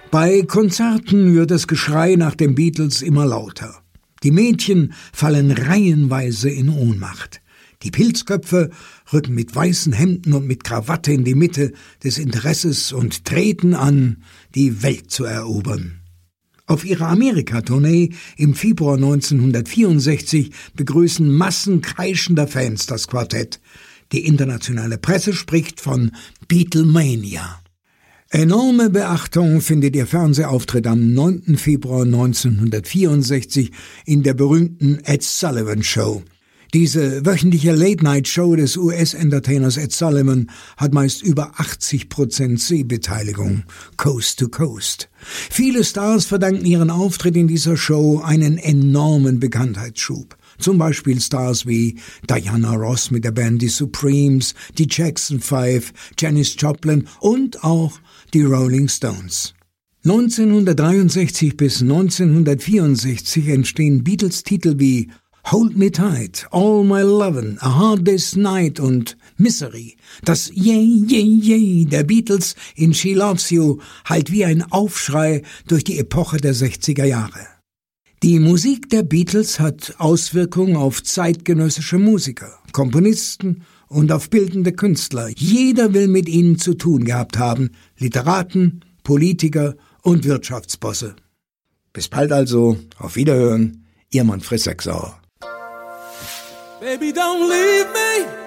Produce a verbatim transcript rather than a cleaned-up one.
Bei Konzerten wird das Geschrei nach den Beatles immer lauter. Die Mädchen fallen reihenweise in Ohnmacht. Die Pilzköpfe rücken mit weißen Hemden und mit Krawatte in die Mitte des Interesses und treten an, die Welt zu erobern. Auf ihrer Amerika-Tournee im Februar neunzehnhundertvierundsechzig begrüßen Massen kreischender Fans das Quartett. Die internationale Presse spricht von Beatlemania. Enorme Beachtung findet ihr Fernsehauftritt am neunten Februar neunzehnhundertvierundsechzig in der berühmten Ed Sullivan Show. Diese wöchentliche Late-Night-Show des U S-Entertainers Ed Sullivan hat meist über achtzig Prozent Sehbeteiligung, Coast to Coast. Viele Stars verdanken ihren Auftritt in dieser Show einen enormen Bekanntheitsschub. Zum Beispiel Stars wie Diana Ross mit der Band Die Supremes, die Jackson Five, Janis Joplin und auch die Rolling Stones. neunzehnhundertdreiundsechzig bis neunzehnhundertvierundsechzig entstehen Beatles-Titel wie Hold Me Tight, All My Lovin', A Hard Day's Night und Misery. Das Yay, Yay, Yay der Beatles in She Loves You hallt wie ein Aufschrei durch die Epoche der sechziger Jahre. Die Musik der Beatles hat Auswirkungen auf zeitgenössische Musiker, Komponisten und auf bildende Künstler. Jeder will mit ihnen zu tun gehabt haben, Literaten, Politiker und Wirtschaftsbosse. Bis bald also, auf Wiederhören, Ihr Manfred Sechsauer. Baby, don't leave me.